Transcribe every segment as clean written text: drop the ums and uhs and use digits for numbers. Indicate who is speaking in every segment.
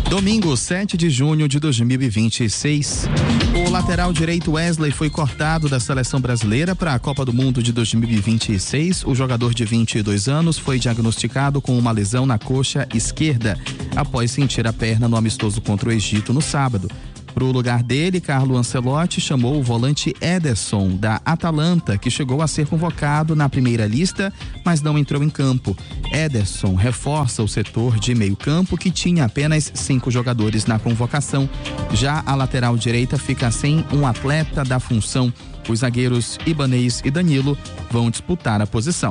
Speaker 1: Domingo, 7 de junho de 2026. O lateral direito Wesley foi cortado da seleção brasileira para a Copa do Mundo de 2026. O jogador de 22 anos foi diagnosticado com uma lesão na coxa esquerda após sentir a perna no amistoso contra o Egito no sábado. Para o lugar dele, Carlo Ancelotti chamou o volante Ederson, da Atalanta, que chegou a ser convocado na primeira lista, mas não entrou em campo. Ederson reforça o setor de meio-campo, que tinha apenas 5 jogadores na convocação. Já a lateral direita fica sem um atleta da função. Os zagueiros Ibanez e Danilo vão disputar a posição.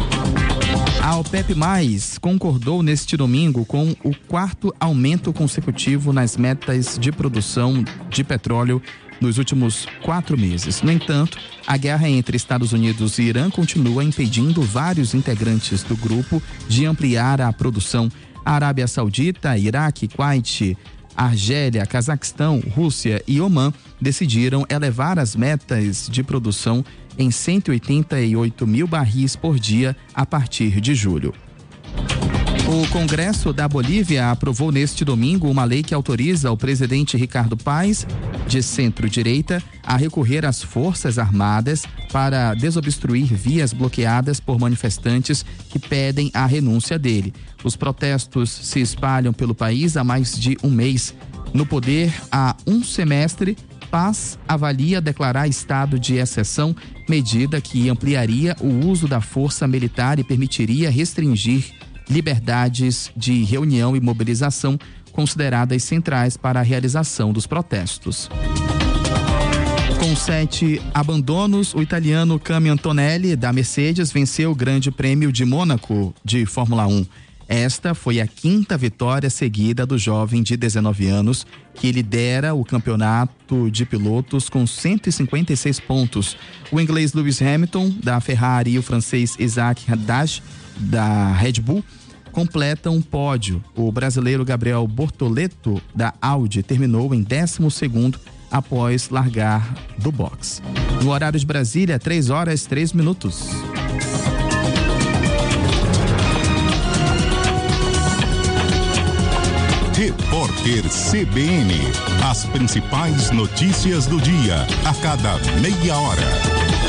Speaker 1: A OPEP+ concordou neste domingo com o 4º aumento consecutivo nas metas de produção de petróleo nos últimos 4 meses. No entanto, a guerra entre Estados Unidos e Irã continua impedindo vários integrantes do grupo de ampliar a produção. A Arábia Saudita, Iraque, Kuwait, Argélia, Cazaquistão, Rússia e Omã decidiram elevar as metas de produção em 188 mil barris por dia a partir de julho. O Congresso da Bolívia aprovou neste domingo uma lei que autoriza o presidente Ricardo Paes, de centro-direita, a recorrer às Forças Armadas para desobstruir vias bloqueadas por manifestantes que pedem a renúncia dele. Os protestos se espalham pelo país há mais de um mês. No poder há um semestre, Paes avalia declarar estado de exceção, medida que ampliaria o uso da força militar e permitiria restringir liberdades de reunião e mobilização consideradas centrais para a realização dos protestos. Com 7 abandonos, o italiano Cami Antonelli, da Mercedes, venceu o Grande Prêmio de Mônaco de Fórmula 1. Esta foi a 5ª vitória seguida do jovem de 19 anos, que lidera o campeonato de pilotos com 156 pontos. O inglês Lewis Hamilton, da Ferrari, e o francês Isaac Haddad, da Red Bull, completam um pódio. O brasileiro Gabriel Bortoleto, da Audi, terminou em 12º após largar do box. No horário de Brasília, 3h03.
Speaker 2: Repórter CBN. As principais notícias do dia, a cada meia hora.